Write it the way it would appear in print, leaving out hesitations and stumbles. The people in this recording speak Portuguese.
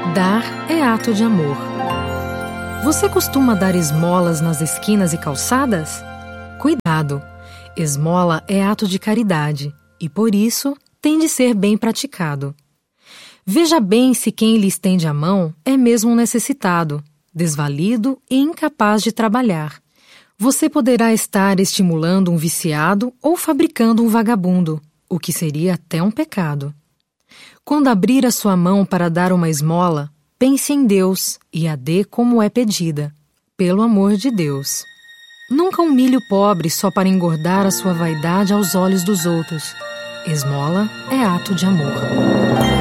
Dar é ato de amor. Você costuma dar esmolas nas esquinas e calçadas? Cuidado! Esmola é ato de caridade e, por isso, tem de ser bem praticado. Veja bem se quem lhe estende a mão é mesmo um necessitado, desvalido e incapaz de trabalhar. Você poderá estar estimulando um viciado ou fabricando um vagabundo, o que seria até um pecado. Quando abrir a sua mão para dar uma esmola, pense em Deus e a dê como é pedida, pelo amor de Deus. Nunca humilhe o pobre só para engordar a sua vaidade aos olhos dos outros. Esmola é ato de amor.